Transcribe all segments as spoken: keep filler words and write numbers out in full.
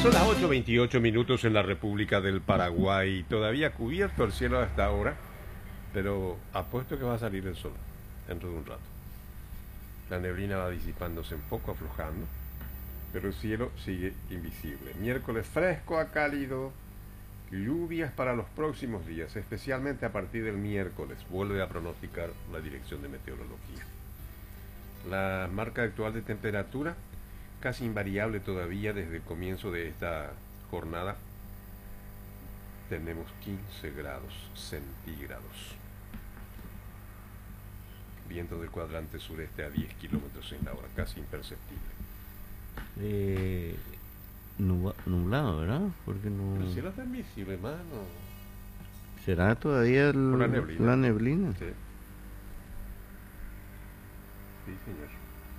Son las ocho veintiocho minutos en la República del Paraguay. Todavía cubierto el cielo hasta ahora, pero apuesto que va a salir el sol dentro de un rato. La neblina va disipándose un poco, aflojando, pero el cielo sigue invisible. Miércoles fresco a cálido, lluvias para los próximos días, especialmente a partir del miércoles, vuelve a pronosticar la Dirección de Meteorología. La marca actual de temperatura, casi invariable todavía desde el comienzo de esta jornada, tenemos quince grados centígrados. Viento del cuadrante sureste a diez kilómetros en la hora, casi imperceptible. Eh, nubla- nublado, ¿verdad? Porque no... El cielo está invisible, hermano. ¿Será todavía el- Por la neblina. la neblina? Sí. Sí, señor.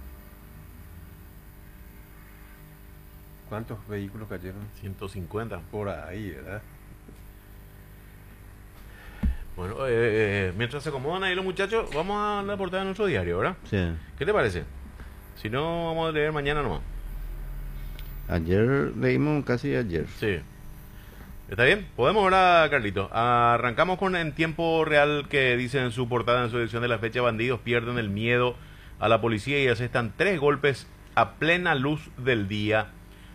¿Cuántos vehículos cayeron? ciento cincuenta. Por ahí, ¿verdad? Bueno, eh, eh, mientras se acomodan ahí los muchachos, vamos a la portada de nuestro diario, ¿verdad? Sí. ¿Qué te parece? Si no, vamos a leer mañana nomás. Ayer leímos casi ayer. Sí. ¿Está bien? Podemos ahora, Carlito. Arrancamos con en tiempo real que dice en su portada, en su edición de la fecha: bandidos pierden el miedo a la policía y asestan tres golpes a plena luz del día.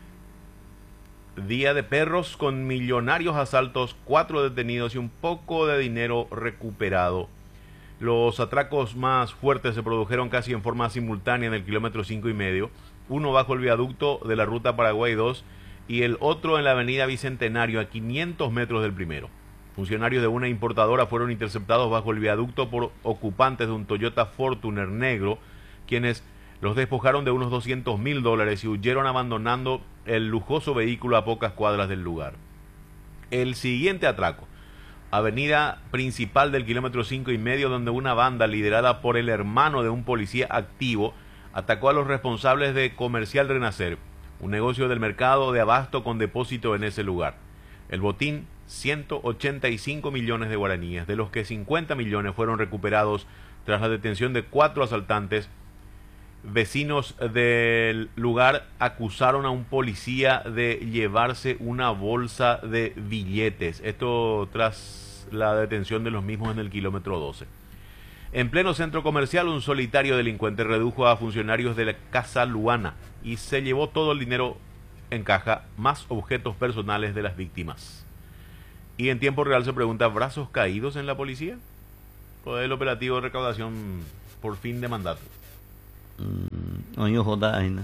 Día de perros con millonarios asaltos, cuatro detenidos y un poco de dinero recuperado. Los atracos más fuertes se produjeron casi en forma simultánea en el kilómetro cinco y medio, uno bajo el viaducto de la ruta Paraguay dos y el otro en la avenida Bicentenario a quinientos metros del primero. Funcionarios de una importadora fueron interceptados bajo el viaducto por ocupantes de un Toyota Fortuner negro, quienes los despojaron de unos doscientos mil dólares y huyeron abandonando el lujoso vehículo a pocas cuadras del lugar. El siguiente atraco, avenida principal del kilómetro cinco y medio, donde una banda liderada por el hermano de un policía activo atacó a los responsables de Comercial Renacer, un negocio del mercado de abasto con depósito en ese lugar. El botín, ciento ochenta y cinco millones de guaraníes, de los que cincuenta millones fueron recuperados tras la detención de cuatro asaltantes. Vecinos del lugar acusaron a un policía de llevarse una bolsa de billetes. Esto tras la detención de los mismos en el kilómetro doce. En pleno centro comercial, un solitario delincuente redujo a funcionarios de la Casa Luana y se llevó todo el dinero en caja, más objetos personales de las víctimas. Y en tiempo real se pregunta: ¿brazos caídos en la policía? Pues el operativo de recaudación por fin de mandato. Mm, Oño J. Aina.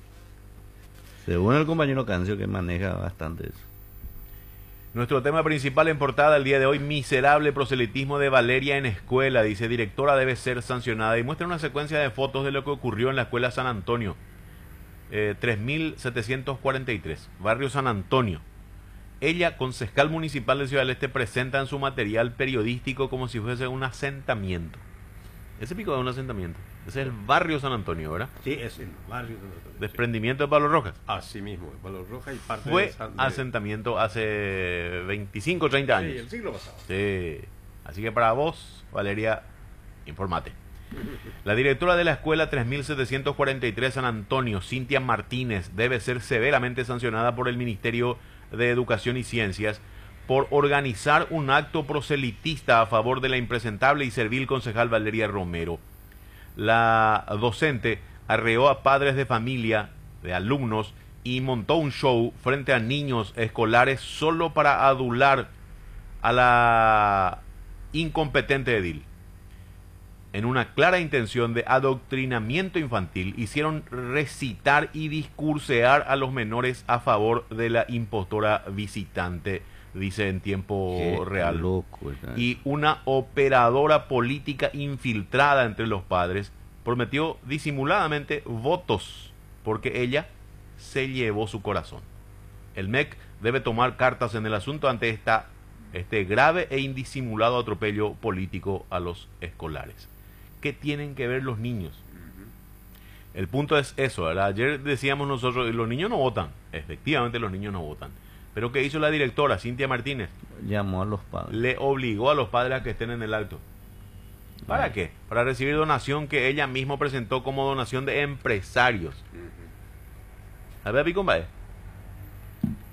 Según el compañero Cancio, que maneja bastante eso. Nuestro tema principal en portada el día de hoy: miserable proselitismo de Valeria en escuela. Dice: directora debe ser sancionada. Y muestra una secuencia de fotos de lo que ocurrió en la escuela San Antonio, eh, tres mil setecientos cuarenta y tres, barrio San Antonio. Ella, concejal municipal de Ciudad del Este, presenta en su material periodístico como si fuese un asentamiento. Ese pico de un asentamiento. Ese es el barrio San Antonio, ¿verdad? Sí, es el barrio de los Desprendimiento de Pablo Rojas. Así mismo, el Palo Roja y parte Fue de San- de- asentamiento hace veinticinco o treinta Sí, años. el siglo pasado. Sí. Así que para vos, Valeria, informate. La directora de la escuela tres mil setecientos cuarenta y tres San Antonio, Cintia Martínez, debe ser severamente sancionada por el Ministerio de Educación y Ciencias por organizar un acto proselitista a favor de la impresentable y servil concejal Valeria Romero. La docente arreó a padres de familia, de alumnos, y montó un show frente a niños escolares solo para adular a la incompetente edil. En una clara intención de adoctrinamiento infantil, hicieron recitar y discursear a los menores a favor de la impostora visitante, dice en tiempo Qué real. loco, ¿verdad? Y una operadora política infiltrada entre los padres prometió disimuladamente votos porque ella se llevó su corazón. El M E C debe tomar cartas en el asunto ante esta, este grave e indisimulado atropello político a los escolares. ¿Qué tienen que ver los niños? El punto es eso, ¿verdad? Ayer decíamos nosotros, los niños no votan. Efectivamente, los niños no votan. Pero ¿qué hizo la directora, Cintia Martínez? Llamó a los padres. Le obligó a los padres a que estén en el acto. ¿Para Ay. qué? Para recibir donación que ella misma presentó como donación de empresarios. A ver, Picombae.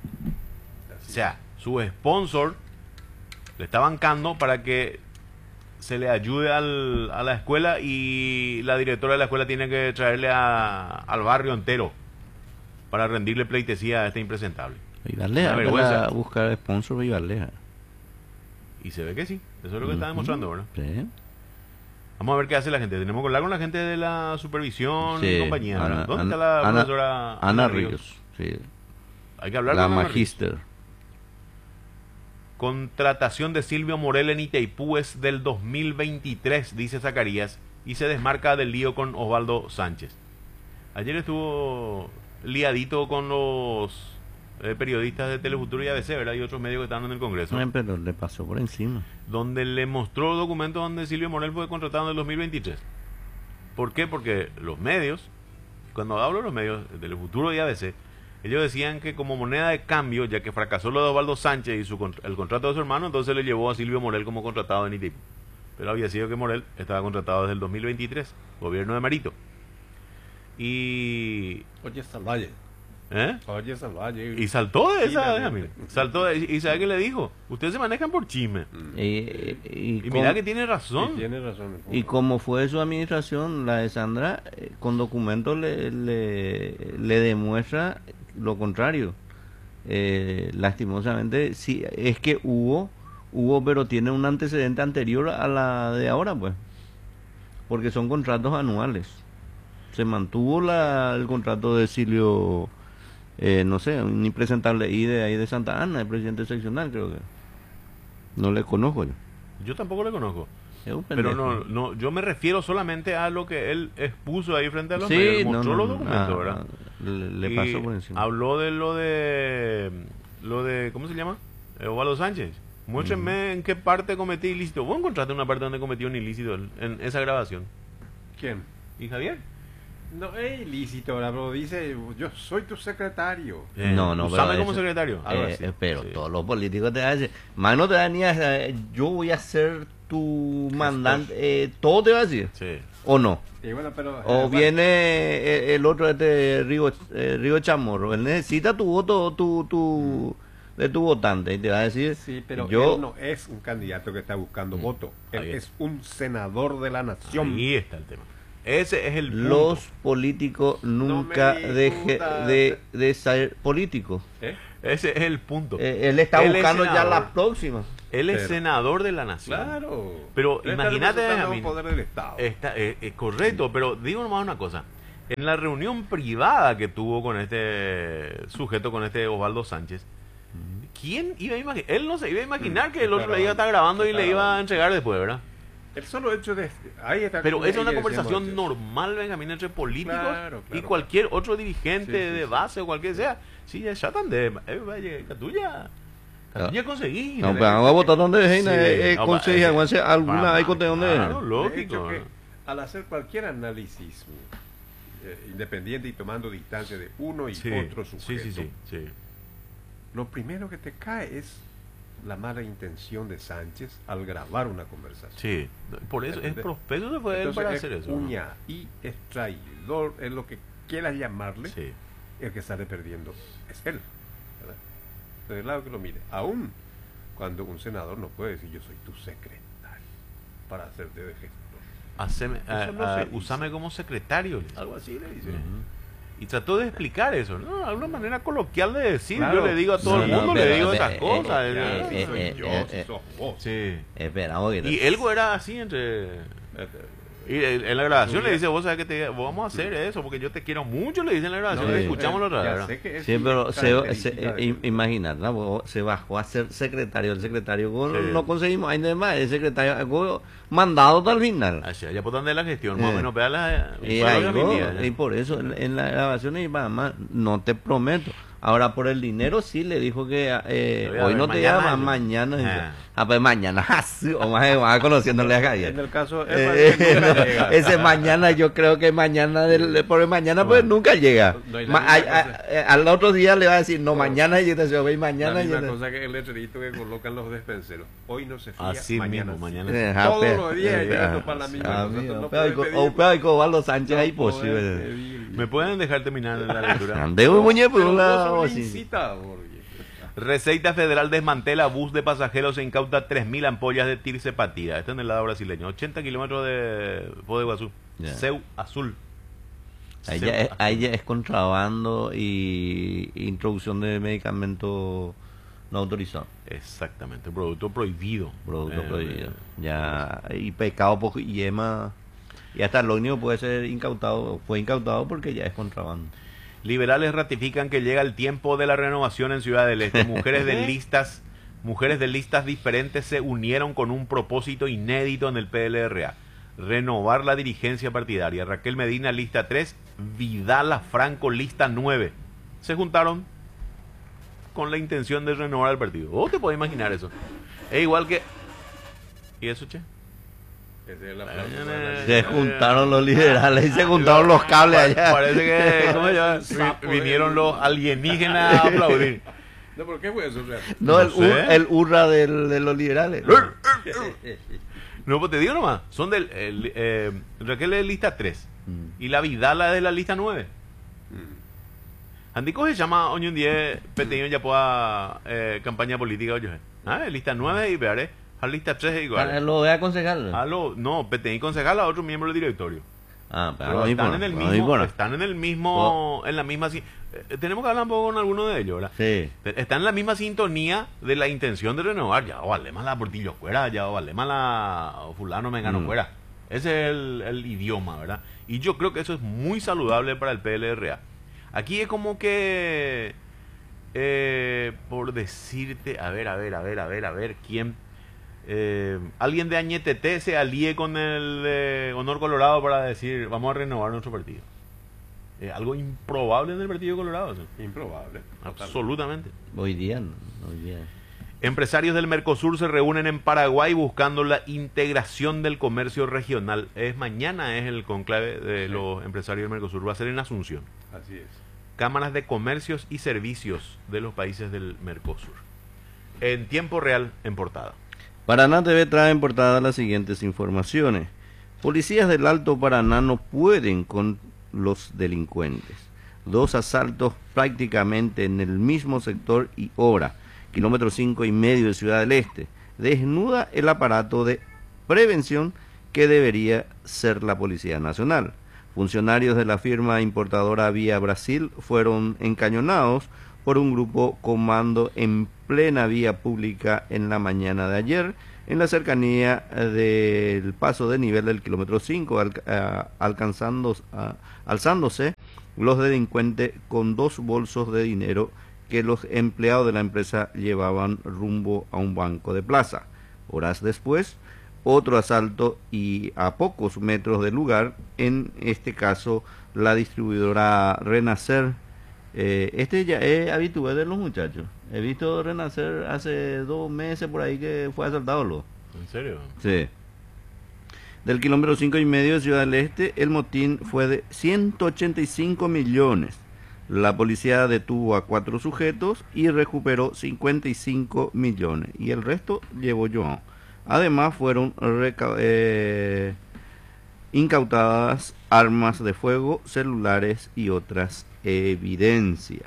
O sea, su sponsor le está bancando para que se le ayude al, a la escuela y la directora de la escuela tiene que traerle a, al barrio entero para rendirle pleitesía a este impresentable. Vivarleja, Una vergüenza. para buscar sponsor Vivarleja. Y se ve que sí, eso es lo que está demostrando, ¿verdad? Sí. Vamos a ver qué hace la gente. Tenemos que hablar con la gente de la supervisión y Sí, compañía. ¿verdad? Ana- ¿Dónde Ana- está la Ana- profesora Ana Ríos, sí. Hay que hablar La con Ana Ríos. magíster. Contratación de Silvio Morel en Itaipú es del dos mil veintitrés, dice Zacarías, y se desmarca del lío con Osvaldo Sánchez. Ayer estuvo liadito con los eh, periodistas de Telefuturo y A B C, ¿verdad? Y otros medios que estaban en el Congreso, Eh, pero le pasó por encima. donde le mostró documentos donde Silvio Morel fue contratado en el dos mil veintitrés. ¿Por qué? Porque los medios, cuando hablo de los medios de Telefuturo y A B C, ellos decían que como moneda de cambio, ya que fracasó lo de Osvaldo Sánchez y su con- el contrato de su hermano, entonces le llevó a Silvio Morel como contratado en Itaipú. Pero había sido que Morel estaba contratado desde el dos mil veintitrés, gobierno de Marito. Y... Oye, Salvalle. ¿eh? Oye, Salvalle. Y saltó de esa, Finalmente. Benjamín. Saltó de, y ¿sabe qué le dijo? Ustedes se manejan por chisme. Y, y, y Y con- mira que tiene Sí, razón. tiene razón. y como fue su administración, la de Sandra, eh, con documentos le, le, le demuestra lo contrario. Eh, lastimosamente, sí, es que hubo, hubo, pero tiene un antecedente anterior a la de ahora, pues. Porque son contratos anuales. Se mantuvo la, el contrato de Silvio, eh, no sé, un impresentable I de ahí de Santa Ana, el presidente seccional, creo que. No le conozco yo. Yo tampoco le conozco. Es un Pero pendejo. no, no, yo me refiero solamente a lo que él expuso ahí frente a los Sí, medios. no, Mostró no, los no, documentos, ah, ¿verdad? ah, Le, le Y pasó por encima. Habló de lo de... Lo de ¿cómo se llama? Eh, Osvaldo Sánchez. Muéstrenme en qué parte cometí ilícito. Vos encontraste una parte donde cometió un ilícito en, en esa grabación. ¿Quién? ¿Y Javier? No, es ilícito, ¿verdad? Pero dice, yo soy tu secretario. Eh, No, no, usame pero como eso- secretario. algo Eh, así. eh, pero Sí. todos los políticos te hacen. Más no te dan ni a- yo voy a ser tu mandante. Eh, todo te va a decir. Sí. ¿O no? Y bueno, pero, O eh, bueno, viene eh, el otro, este Río, eh, Río Chamorro. Él necesita tu voto, tu, tu, de tu votante. Y te va a decir, Sí, pero yo, él no es un candidato que está buscando voto. Él Ahí es está. un senador de la nación. Ahí está el tema. Ese es el punto. los políticos nunca me deje discutas. de, de ser políticos. ¿Eh? Ese es el punto. Eh, él está Él es buscando ya senador. la próxima. Él es pero- senador de la nación. Claro. Pero Él está imagínate, representando Benjamín, el poder del Estado. Está, eh, eh, correcto, pero digo nomás una cosa. En la reunión privada que tuvo con este sujeto, con este Osvaldo Sánchez, ¿quién iba a imaginar? Él no se iba a imaginar Mm, que el otro está le iba a estar grabando y está le iba a grabando. entregar después, ¿verdad? El solo hecho de... Ahí está Pero como esa es una ella conversación decíamos, normal, Benjamín, entre políticos Claro, y claro. cualquier otro dirigente Sí, sí, de sí. base o cualquier sea. Sí, ya tratan de... Eh, vaya, Catuya, Catuya conseguí. No, pero vamos a votar donde dejen, Sí, eh, eh, no, conseguir, eh, aguance alguna para- hay conte donde claro, dejen. De lógico. hecho que ¿no? al hacer cualquier análisis eh, independiente y tomando distancia de uno y Sí, otro sí, sujeto, sí, sí, sí. lo primero que te cae es la mala intención de Sánchez al grabar una conversación. Sí, por eso es ¿Entendés? profeso se fue él Entonces, para es hacer eso. ¿no? uña y es traidor, es lo que quieras llamarle, Sí. el que sale perdiendo es él. ¿Verdad? Del lado que lo mire, aún cuando un senador no puede decir yo soy tu secretario para hacerte de gestor. Haceme, Eso ah, no ah, se dice. usame como secretario. le dice. Algo así le dice. Ujú. Y trató de explicar eso, ¿no? Alguna manera coloquial de decir. Claro. Yo le digo a todo No, el no, mundo, pero, le digo eh, esas eh, cosas. eh, ¿no? Ya, eh, soy eh, yo, eh, si eh. sos vos. Sí. Espera, oye. Y Elgo era así entre... Y en en la grabación le dice, vos sabés que te, vos vamos a hacer eso, porque yo te quiero mucho, le dice en la grabación, No, le sí. escuchamos la otra Ya vez. sé que es Sí, pero se, se, característica de- im- imaginar, ¿no? Vos se bajó a ser secretario. El secretario vos Sí. no conseguimos, hay nada más. El secretario vos mandado hasta el final. Así, allá por donde la gestión, más o Eh. menos, vea la... Y, para ahí la vos- familia, y ya. por eso en, en la grabación y mamá, no te prometo. Ahora por el dinero sí le dijo que eh, Te voy a hoy ver no te mañana, llama, yo. mañana. dice. Ah. Ah, pues mañana, así, o más, más conociéndole a Javier. En el caso es Eh, que nunca no, llega. ese mañana yo creo que mañana del, por el mañana pues Bueno, nunca llega. no hay la Ma- misma ay- cosa. a- eh, al otro día le va a decir no, No. mañana y te se ve La mañana y misma te- cosa que el letrerito que colocan los despenseros. Hoy no se fía, Así mañana mismo, sí. mañana Eh, sí. ah, Todos pe- los días eh, llegando ah, para la misma. ah, Nosotros mío, no pero hay podemos co- o pedir- pero hay Cobaldo Sánchez no es imposible. podemos pedir- ¿Me pueden dejar terminar la lectura? Ande un muñeco por Pero un vos lado sos un así. incitador, viejo. Receita Federal desmantela bus de pasajeros e incauta tres mil ampollas de tirsepatida. Esto en el lado brasileño. ochenta kilómetros de Foz de Iguazú. Ya. Seu Azul. Ahí Seu ya, es, Azul. ahí ya es contrabando y introducción de medicamentos no autorizados. Exactamente, producto prohibido. Producto Eh, prohibido. Ya, y pecado por yema. Y hasta el ómnibus puede ser incautado, fue incautado porque ya es contrabando. Liberales ratifican que llega el tiempo de la renovación en Ciudad del Este. Mujeres de listas, mujeres de listas diferentes se unieron con un propósito inédito en el P L R A. Renovar la dirigencia partidaria. Raquel Medina, lista tres, Vidala Franco, lista nueve. Se juntaron con la intención de renovar el partido. ¿Vos te podés imaginar eso? Es igual que... ¿Y eso, che? Esa es la Eh, frase. Se juntaron los liberales y se juntaron los cables allá. Parece que ¿cómo se llama? Sapo Vi- vinieron de- los alienígenas a aplaudir. No, ¿por qué fue eso? O sea, No, No el, sé. ur- el hurra del, de los liberales. No, pues te digo nomás, son del... el, eh, Raquel es de lista tres Mm. y la Vidala es de la lista nueve. mm, Andico se llama hoy un día pequeño ya pueda eh, campaña política oye. Ah, lista nueve y veré, a lista tres es Ah, igual. Lo voy a aconsejar. Aló, no, pequeño concejal a otro miembro del directorio. Ah, pero Pero no están importa, en el no mismo, importa. están en el mismo, en la misma si- eh, tenemos que hablar un poco con alguno de ellos, ¿verdad? Sí. Está en la misma sintonía de la intención de renovar. Ya vale más la Portillo fuera, ya vale más la fulano mengano Mm. fuera. Ese es el, el idioma, ¿verdad? Y yo creo que eso es muy saludable para el P L R A. Aquí es como que, eh, por decirte, a ver, a ver, a ver, a ver, a ver, ¿quién? Eh, alguien de Añetete se alíe con el eh, Honor Colorado para decir, vamos a renovar nuestro partido. Eh, algo improbable en el Partido Colorado. ¿Sí? improbable. Total. Absolutamente. Hoy día, no, hoy día. Empresarios del Mercosur se reúnen en Paraguay buscando la integración del comercio regional. Es mañana es el conclave de Sí. los empresarios del Mercosur. Va a ser en Asunción. Así es. Cámaras de comercios y servicios de los países del Mercosur. En tiempo real, en portada. Paraná T V trae en portada las siguientes informaciones. Policías del Alto Paraná no pueden con los delincuentes. Dos asaltos prácticamente en el mismo sector y hora. Kilómetro cinco y medio de Ciudad del Este. Desnuda el aparato de prevención que debería ser la Policía Nacional. Funcionarios de la firma importadora Vía Brasil fueron encañonados por un grupo comando en plena vía pública en la mañana de ayer, en la cercanía del paso de nivel del kilómetro cinco, al, a, alcanzando, a, alzándose los delincuentes con dos bolsos de dinero que los empleados de la empresa llevaban rumbo a un banco de plaza. Horas después, otro asalto y a pocos metros del lugar, en este caso la distribuidora Renacer. Eh, este ya es habitual de los muchachos. He visto Renacer hace dos meses por ahí que fue asaltado. Lo. ¿En serio? Sí. Del kilómetro cinco y medio de Ciudad del Este, el motín fue de ciento ochenta y cinco millones. La policía detuvo a cuatro sujetos y recuperó cincuenta y cinco millones. Y el resto llevó Joan. Además fueron reca eh, incautadas armas de fuego, celulares y otras evidencias.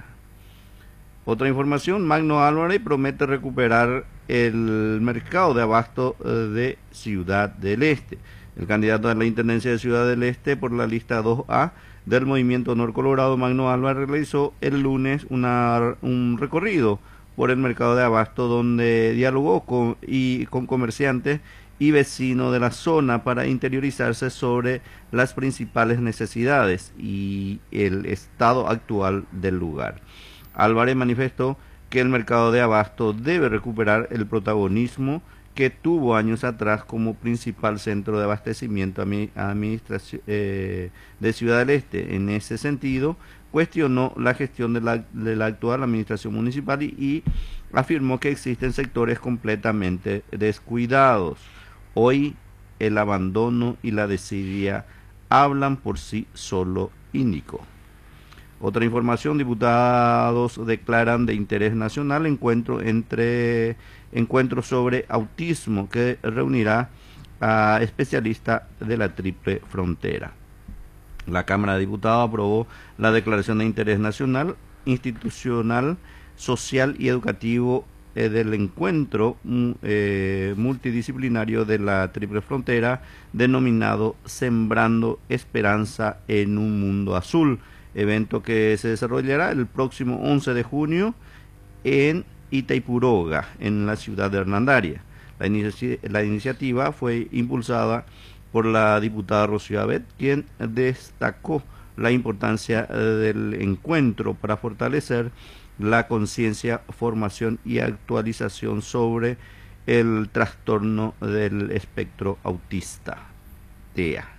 Otra información, Magno Álvarez promete recuperar el mercado de abasto de Ciudad del Este. El candidato a la Intendencia de Ciudad del Este por la lista dos A del Movimiento Honor Colorado, Magno Álvarez, realizó el lunes una, un recorrido por el mercado de abasto donde dialogó con, y, con comerciantes y vecinos de la zona para interiorizarse sobre las principales necesidades y el estado actual del lugar. Álvarez manifestó que el mercado de abasto debe recuperar el protagonismo que tuvo años atrás como principal centro de abastecimiento administración, eh, de Ciudad del Este. En ese sentido, cuestionó la gestión de la, de la actual administración municipal y, y afirmó que existen sectores completamente descuidados. Hoy el abandono y la desidia hablan por sí solo y Nico. Otra información, diputados declaran de interés nacional encuentro entre encuentro sobre autismo que reunirá a especialistas de la Triple Frontera. La Cámara de Diputados aprobó la declaración de interés nacional institucional social y educativo eh, del encuentro mm, eh, multidisciplinario de la Triple Frontera, denominado Sembrando Esperanza en un Mundo Azul, evento que se desarrollará el próximo once de junio en Itaipuroga, en la ciudad de Hernandaria. La, inici la iniciativa fue impulsada por la diputada Rocío Abet, quien destacó la importancia eh, del encuentro para fortalecer la conciencia, formación y actualización sobre el trastorno del espectro autista, T E A.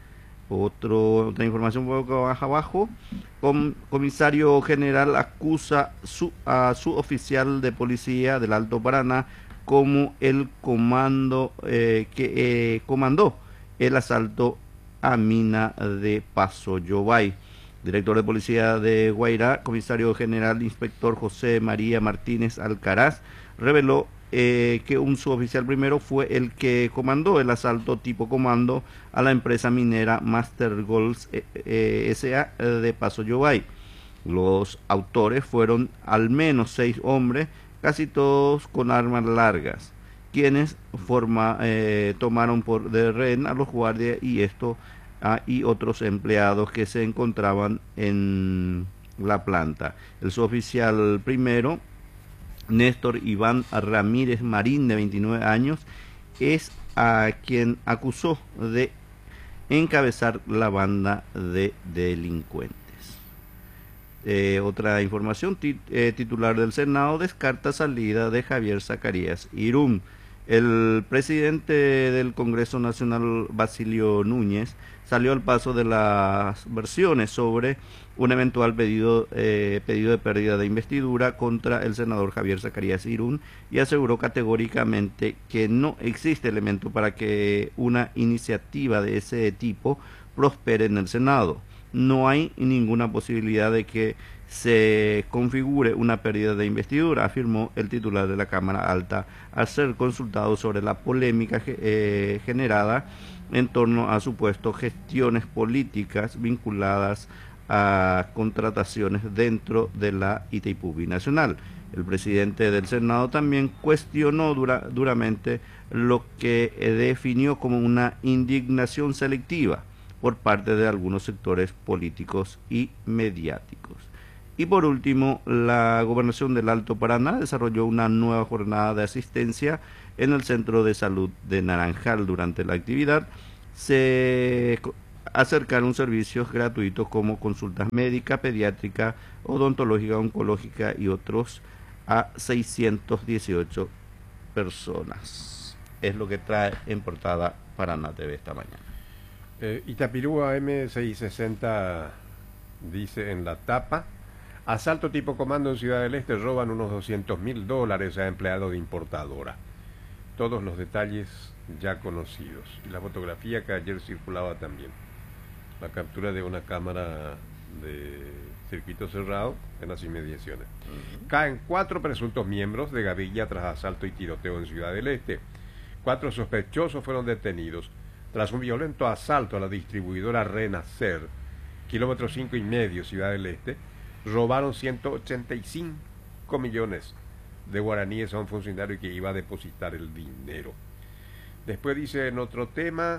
Otro, otra información un poco más abajo, Com, comisario general acusa su, a su oficial de policía del Alto Paraná como el comando eh, que eh, comandó el asalto a mina de Paso Yobay. Director de Policía de Guairá, comisario general inspector José María Martínez Alcaraz, reveló eh, que un suboficial primero fue el que comandó el asalto tipo comando a la empresa minera Master Golds eh, eh, S A de Paso Yobay. Los autores fueron al menos seis hombres, casi todos con armas largas, quienes forma, eh, tomaron por de rehén a los guardias y esto ah, y otros empleados que se encontraban en la planta. El suboficial primero, Néstor Iván Ramírez Marín, de veintinueve años, es a quien acusó de encabezar la banda de delincuentes. Eh, otra información, tit, eh, titular del Senado descarta salida de Javier Zacarías Irún. El presidente del Congreso Nacional, Basilio Núñez, salió al paso de las versiones sobre un eventual pedido, eh, pedido de pérdida de investidura contra el senador Javier Zacarías Irún y aseguró categóricamente que no existe elemento para que una iniciativa de ese tipo prospere en el Senado. No hay ninguna posibilidad de que se configure una pérdida de investidura, afirmó el titular de la Cámara Alta al ser consultado sobre la polémica eh, generada en torno a supuestas gestiones políticas vinculadas a contrataciones dentro de la Itaipú Binacional. El presidente del Senado también cuestionó dura, duramente lo que eh, definió como una indignación selectiva por parte de algunos sectores políticos y mediáticos. Y por último, la Gobernación del Alto Paraná desarrolló una nueva jornada de asistencia en el Centro de Salud de Naranjal. Durante la actividad se acercaron servicios gratuitos como consultas médicas, pediátricas, odontológica, oncológica y otros a seiscientas dieciocho personas. Es lo que trae en portada Paraná T V esta mañana. Eh, Itapirúa M seiscientos sesenta dice en la tapa: asalto tipo comando en Ciudad del Este, roban unos doscientos mil dólares a empleado de importadora. Todos los detalles ya conocidos. Y la fotografía que ayer circulaba también. La captura de una cámara de circuito cerrado en las inmediaciones. Uh-huh. Caen cuatro presuntos miembros de Gavilla tras asalto y tiroteo en Ciudad del Este. Cuatro sospechosos fueron detenidos tras un violento asalto a la distribuidora Renacer, kilómetro cinco y medio, Ciudad del Este. Robaron ciento ochenta y cinco millones de guaraníes a un funcionario que iba a depositar el dinero. Después dice en otro tema: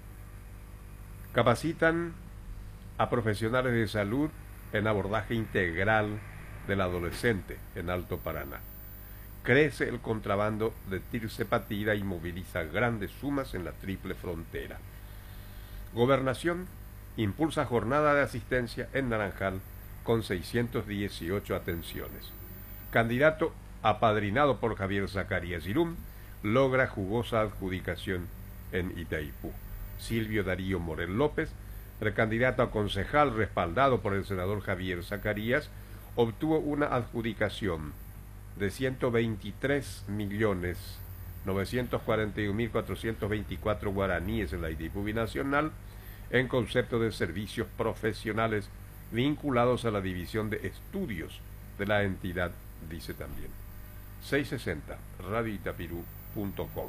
capacitan a profesionales de salud en abordaje integral del adolescente en Alto Paraná. Crece el contrabando de tirsepatida y moviliza grandes sumas en la Triple Frontera. Gobernación impulsa jornada de asistencia en Naranjal con seiscientas dieciocho atenciones. Candidato apadrinado por Javier Zacarías Irún logra jugosa adjudicación en Itaipú. Silvio Darío Morel López, precandidato a concejal respaldado por el senador Javier Zacarías, obtuvo una adjudicación de ciento veintitrés millones novecientos cuarenta y un mil cuatrocientos veinticuatro guaraníes en la Itaipú Binacional en concepto de servicios profesionales vinculados a la división de estudios de la entidad, dice también. seiscientos sesenta, radio itapirú punto com.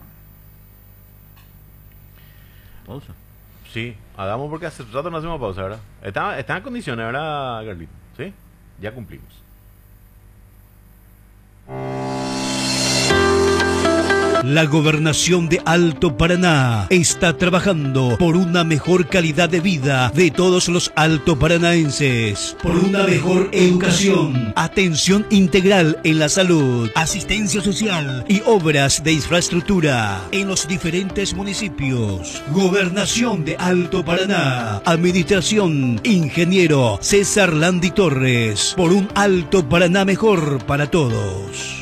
Pausa. Sí, hagamos porque hace rato no hacemos pausa, ¿verdad? Está, está en condiciones, ¿verdad, Carlito? Sí, ya cumplimos. La Gobernación de Alto Paraná está trabajando por una mejor calidad de vida de todos los altoparanaenses, por una mejor educación, atención integral en la salud, asistencia social y obras de infraestructura en los diferentes municipios. Gobernación de Alto Paraná, Administración Ingeniero César Landi Torres, por un Alto Paraná mejor para todos.